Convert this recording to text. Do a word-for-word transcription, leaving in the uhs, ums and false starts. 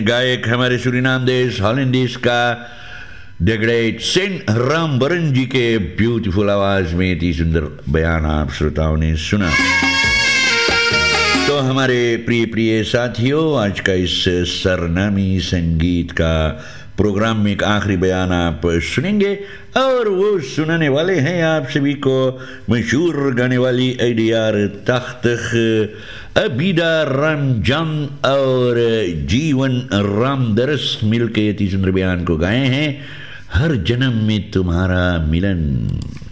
गायक हमारे सूरीनाम देश हॉलैंड देश का द ग्रेट सेन रामबरन जी के ब्यूटीफुल आवाज में इतनी सुंदर बयान आप श्रोताओं ने सुना। तो हमारे प्रिय प्रिय साथियों, आज का इस सरनामी संगीत का प्रोग्राम में एक आखिरी बयान आप सुनेंगे और वो सुनाने वाले हैं आप सभी को मशहूर गाने वाली एडीआर तख्त अबीदा रामजान और जीवन रामदरस मिलके इतनी सुंदर बयान को गाए हैं, हर जन्म में तुम्हारा मिलन।